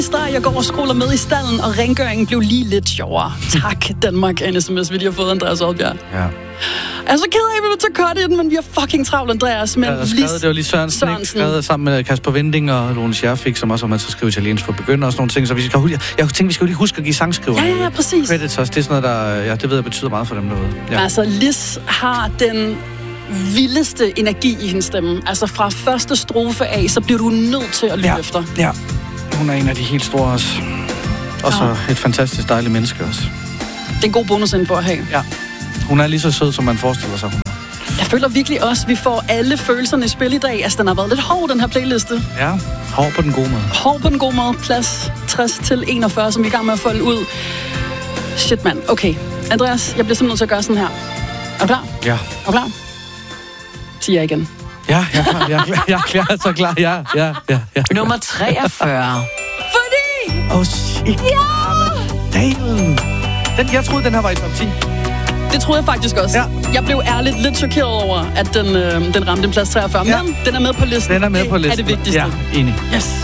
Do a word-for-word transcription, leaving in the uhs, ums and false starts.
Jeg går og scroller med i stallen, og rengøringen blev lige lidt sjovere. Tak, Danmark, en sms, vi lige har fået, Andreas Oddbjerg. Ja. Jeg er så ked af, at vi vil tage cut i den, men vi har fucking travlt, Andreas. Men ja, skrevet, det var lige Sørensen, Sørensen. Ikke? Skrevet sammen med Kasper Vinding og Lone Scherfik, som også har man så skrive italiensk for begynder og sådan nogle ting. Så vi skal, jeg, jeg tænkte, vi skal jo lige huske at give sangskriverne. Ja, ja, ja, præcis. Credits også. Det er sådan noget, der, ja, det ved jeg betyder meget for dem derude. Ja. Altså, Lis har den vildeste energi i hendes stemme. Altså, fra første strofe af, så bliver du nødt til at lytte ja. efter. Ja, hun er en af de helt store også. Og så ja. Et fantastisk dejligt menneske også. Det er en god bonusinfo at have. Ja. Hun er lige så sød, som man forestiller sig, hun er. Jeg føler virkelig også, at vi får alle følelserne i spil i dag. Altså, den har været lidt hård, den her playliste. Ja, hård på den gode måde. Hård på den gode måde. Plads tres til enogfyrre, som vi er i gang med at folde ud. Shit, mand. Okay. Andreas, jeg bliver simpelthen nødt til at gøre sådan her. Er du klar? Ja. Er du klar? Siger jeg igen. Ja, jeg er klar. Jeg er klar. Jeg er klar. Så klar. Ja, ja, ja. ja. Nummer treogfyrre. Fordi... Åh, oh, shit. Ja! Damn. Den, jeg troede, den her var i top ti. Det troede jeg faktisk også. Ja. Jeg blev ærligt lidt chokeret over, at den, øh, den ramte en plads treogfyrre. Ja. Men den er med på listen. Den er med på listen. Det er det vigtigste. Ja, enig. Yes.